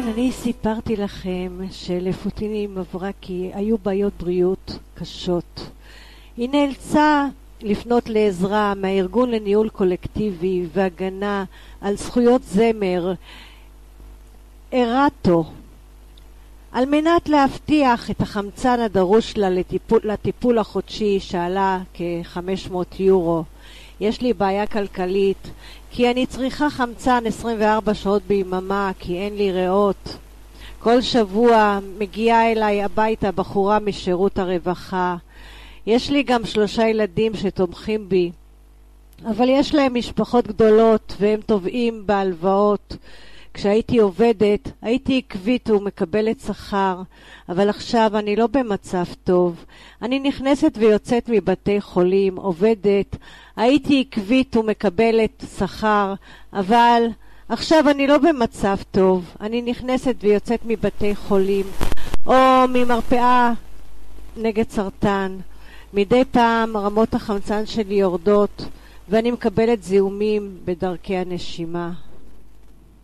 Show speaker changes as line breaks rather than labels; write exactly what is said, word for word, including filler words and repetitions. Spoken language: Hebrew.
כן, אני סיפרתי לכם שלפוטינים עברה כי היו בעיות בריאות קשות. היא נאלצה לפנות לעזרה מהארגון לניהול קולקטיבי והגנה על זכויות זמר, ארטו, על מנת להבטיח את החמצן הדרוש לה לטיפול, לטיפול החודשי שעלה כ-חמש מאות יורו. יש לי בעיה כלכלית כי אני צריכה חמצן עשרים וארבע שעות ביממה כי אין לי ריאות. כל שבוע מגיעה אליי הביתה בחורה משירות הרווחה. יש לי גם שלושה ילדים שתומכים בי, אבל יש להם משפחות גדולות והם תובעים בהלוואות. כשהייתי עובדת הייתי עקבית ומקבלת שכר, אבל עכשיו אני לא במצב טוב. אני נכנסת ויוצאת מבתי חולים, עובדת, הייתי עקבית ומקבלת שכר, אבל עכשיו אני לא במצב טוב. אני נכנסת ויוצאת מבתי חולים או ממרפאה נגד סרטן. מדי פעם רמות החמצן שלי יורדות ואני מקבלת זיהומים בדרכי הנשימה.